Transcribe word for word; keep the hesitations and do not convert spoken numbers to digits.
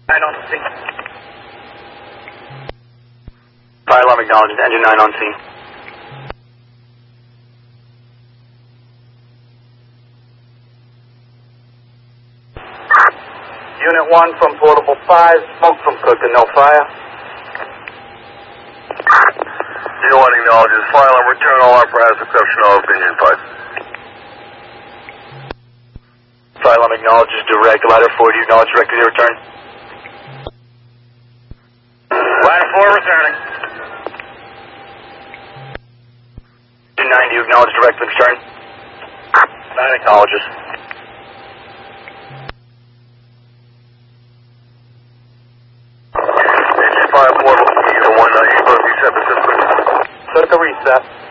nine on scene. Fire alarm acknowledged. Engine nine on scene. Unit one from Portable five, smoke from Cook and no fire. Unit one acknowledges. Fire alarm return all apparatus exception of Union five. Fire alarm acknowledges direct. Ladder four, do you acknowledge directly to return? Ladder four returning. Engine nine, do you acknowledge direct to return? Nine acknowledges. Engine five, Portable, Unit one, uh, you supposed to reset the system. Set the reset.